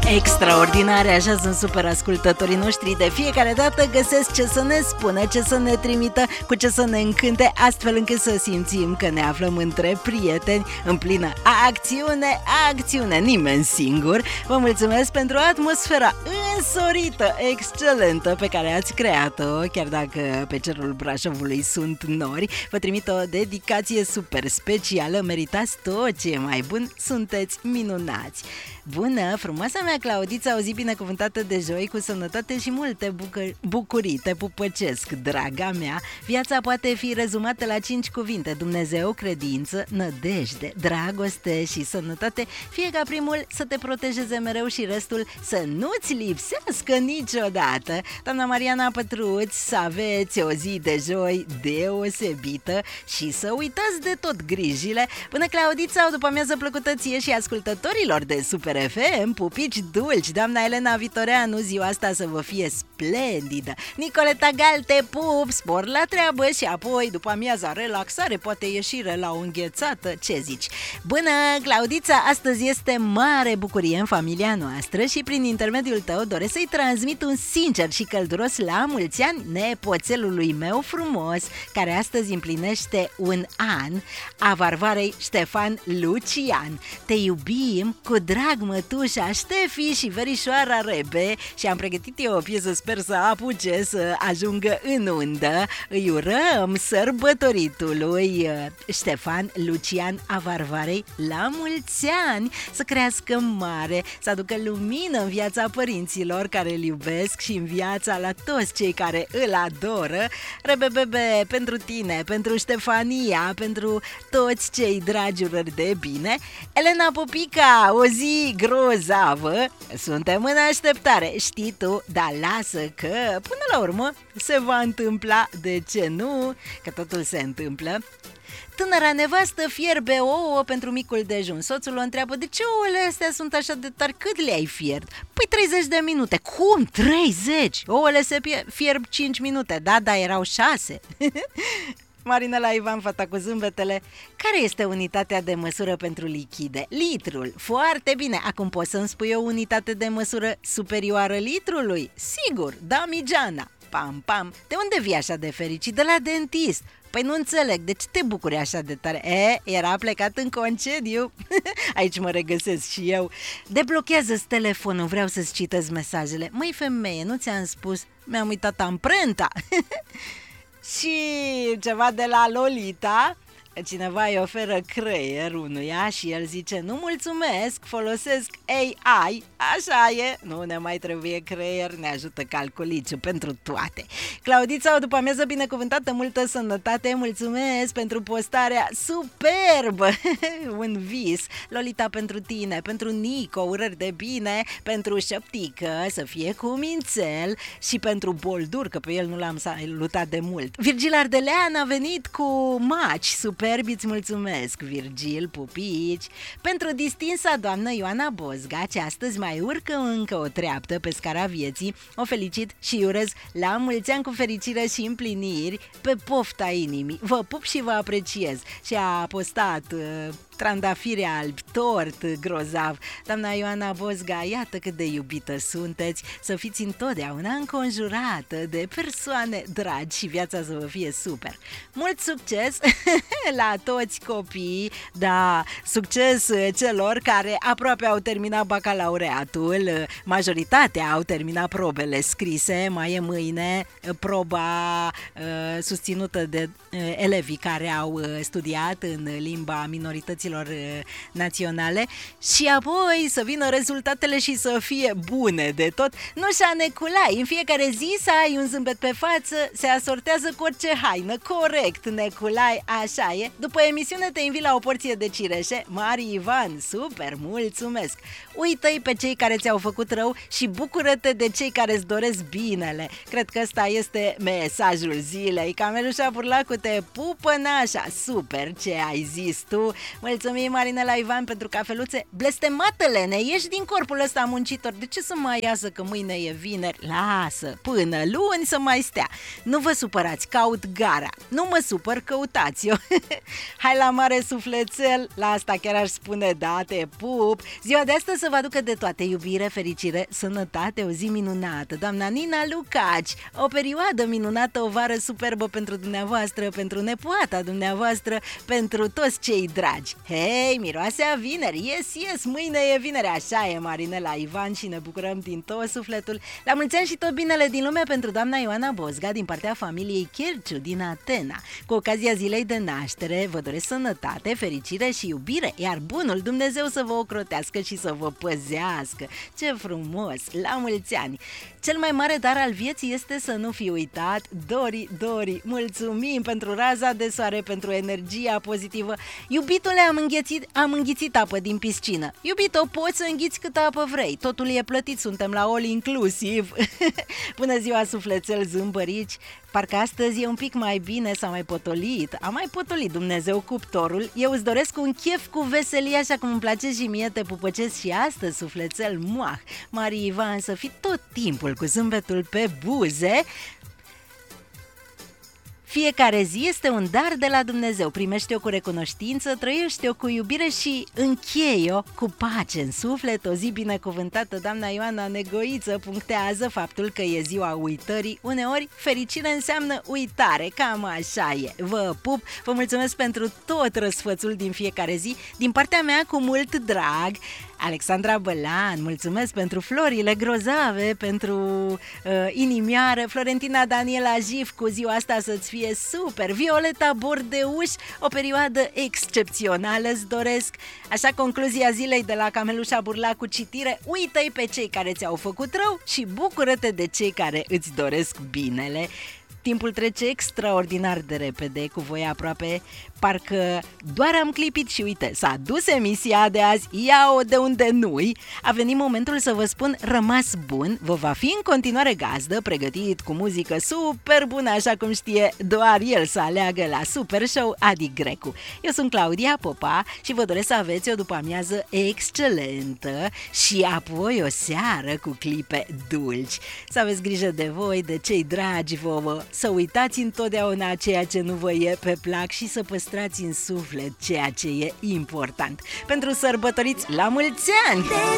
Extraordinare, așa sunt super ascultătorii noștri. De fiecare dată găsesc ce să ne spună, ce să ne trimită, cu ce să ne încânte, astfel încât să simțim că ne aflăm între prieteni în plină acțiune, nimeni singur. Vă mulțumesc pentru atmosfera însorită, excelentă pe care ați creat-o. Chiar dacă pe cerul Brașovului sunt nori, vă trimit o dedicație super specială. Meritați tot ce e mai bun, sunteți minunați. Bună, frumoasa mea Claudița, o zi binecuvântată de joi, cu sănătate și multe bucurii. Te pupăcesc, draga mea. Viața poate fi rezumată la 5 cuvinte: Dumnezeu, credință, nădejde, dragoste și sănătate. Fie ca primul să te protejeze mereu și restul să nu-ți lipsească niciodată. Doamna Mariana Pătruț, să aveți o zi de joi deosebită și să uitați de tot grijile. Bună, Claudița, o după-amiază plăcută ție și ascultătorilor de Super FM, pupici dulci. Doamna Elena Vitoreanu, ziua asta să vă fie splendidă. Nicoleta Gal, te pup, spor la treabă și apoi după amiaza relaxare, poate ieșire la o înghețată, ce zici? Bună, Claudița, astăzi este mare bucurie în familia noastră și prin intermediul tău doresc să-i transmit un sincer și călduros la mulți ani nepoțelului meu frumos, care astăzi împlinește un an, a Varvarei Ștefan Lucian. Te iubim cu drag, mătușa Ștefi și verișoara Rebe, și am pregătit eu o piesă, sper să apuce să ajungă în undă. Îi urăm sărbătoritului Ștefan Lucian a Varvarei la mulți ani, să crească mare, să aducă lumină în viața părinților care îl iubesc și în viața la toți cei care îl adoră. Rebe bebe, pentru tine, pentru Ștefania, pentru toți cei dragi, urări de bine. Elena Popica, o zi grozavă, suntem în așteptare, știi tu, dar lasă că până la urmă se va întâmpla, de ce nu, că totul se întâmplă. Tânăra nevastă fierbe ouă pentru micul dejun. Soțul o întreabă: de ce ouăle astea sunt așa de tari? Cât le-ai fiert? Păi 30 de minute. Cum 30? Ouăle se fierb 5 minute. Da, erau 6. Marinela Ivan, fata cu zâmbetele: care este unitatea de măsură pentru lichide? Litrul. Foarte bine. Acum poți să-mi spui o unitate de măsură superioară litrului? Sigur, damigeana. Pam, pam. De unde vii așa de fericit? De la dentist. Păi nu înțeleg, de ce te bucuri așa de tare? Era plecat în concediu. Aici mă regăsesc și eu. Deblochează-ți telefonul, vreau să-ți citesc mesajele. Măi femeie, nu ți-am spus? Mi-am uitat amprenta. Și ceva de la Lolita. Cineva îi oferă creier unuia și el zice: nu mulțumesc, folosesc AI. Așa e, nu ne mai trebuie creier, ne ajută calculiciu pentru toate. Claudița, o după-amiază binecuvântată, multă sănătate, mulțumesc pentru postarea superbă. Un vis. Lolita, pentru tine, pentru Nico, urări de bine, pentru Șăptică, să fie cu mințel, și pentru Boldur, că pe el nu l-am salutat de mult. Virgil Ardelean a venit cu maci superbi, îți mulțumesc, Virgil, pupici. Pentru distinsa doamnă Ioana Bozga, ce astăzi mai urcă încă o treaptă pe scara vieții, o felicit și îi urez la mulți ani cu fericire și împliniri pe pofta inimii. Vă pup și vă apreciez. Și a postat trandafiri albi, tort grozav. Doamna Ioana Bozga, iată cât de iubită sunteți, să fiți întotdeauna înconjurată de persoane dragi și viața să vă fie super. Mult succes la toți copiii, da, succes celor care aproape au terminat bacalaureatul, majoritatea au terminat probele scrise, mai e mâine proba susținută de elevii care au studiat în limba minorităților naționale, și apoi să vină rezultatele și să fie bune de tot. Nușa Neculai, în fiecare zi să ai un zâmbet pe față se asortează cu orice haină. Corect, Neculai, așa e. După emisiune te invit la o porție de cireșe. Mari Ivan, super, mulțumesc. Uită-i pe cei care ți-au făcut rău și bucură-te de cei care îți doresc binele. Cred că ăsta este mesajul zilei. Camelușa Burlacu te pupă nașa. Super ce ai zis tu. Mulțumesc Mulțumim, Marinela Ivan, pentru cafeluțe. Blestemată, Lene, ieși din corpul ăsta muncitor. De ce să mai iasă că mâine e vineri? Lasă, până luni să mai stea. Nu vă supărați, caut gara. Nu mă supăr, căutați-o. Hai la mare sufletel, la asta chiar aș spune da, te pup. Ziua de astăzi să vă aducă de toate: iubire, fericire, sănătate, o zi minunată. Doamna Nina Lucaci, o perioadă minunată, o vară superbă pentru dumneavoastră, pentru nepoata dumneavoastră, pentru toți cei dragi. Hei, miroase a vineri, yes, mâine e vineri, așa e, Marinela Ivan, și ne bucurăm din tot sufletul. La mulți ani și tot binele din lume pentru doamna Ioana Bozga din partea familiei Chirciu din Atena. Cu ocazia zilei de naștere vă doresc sănătate, fericire și iubire, iar bunul Dumnezeu să vă ocrotească și să vă păzească. Ce frumos! La mulți ani! Cel mai mare dar al vieții este să nu fi uitat. Dori, mulțumim pentru raza de soare, pentru energia pozitivă. Iubitule, am înghițit apă din piscină. Iubito, poți să înghiți câtă apă vrei. Totul e plătit, suntem la all inclusiv. Bună ziua, sufletel zâmbărici. Parcă astăzi e un pic mai bine, s-a mai potolit. A mai potolit Dumnezeu cuptorul. Eu îți doresc un chef cu veselie, așa cum îmi place și mie. Te pupăcesc și astăzi, sufletel muah. Marie Ivan, să fii tot timpul cu zâmbetul pe buze. Fiecare zi este un dar de la Dumnezeu. Primește-o cu recunoștință, trăiește-o cu iubire și încheie-o cu pace în suflet. O zi binecuvântată. Doamna Ioana Negoiță punctează faptul că e ziua uitării. Uneori fericire înseamnă uitare, cam așa e. Vă pup, vă mulțumesc pentru tot răsfățul din fiecare zi. Din partea mea, cu mult drag, Alexandra Bălan, mulțumesc pentru florile grozave, pentru inimioară. Florentina Daniela Jif, cu ziua asta să-ți fie super. Violeta Bordeuș, o perioadă excepțională îți doresc. Așa, concluzia zilei de la Camelușa Burla cu citire: uită-i pe cei care ți-au făcut rău și bucură-te de cei care îți doresc binele. Timpul trece extraordinar de repede, cu voi aproape parcă doar am clipit și uite, s-a dus emisia de azi, ia-o de unde nu-i. A venit momentul să vă spun rămas bun, vă va fi în continuare gazdă, pregătit cu muzică super bună, așa cum știe doar el să aleagă la Super Show Adi Grecu. Eu sunt Claudia Popa și vă doresc să aveți o după-amiază excelentă și apoi o seară cu clipe dulci. Să aveți grijă de voi, de cei dragi vouă, să uitați întotdeauna ceea ce nu vă e pe plac și să păstrați în suflet ceea ce e important. Pentru sărbătoriți, la mulți ani!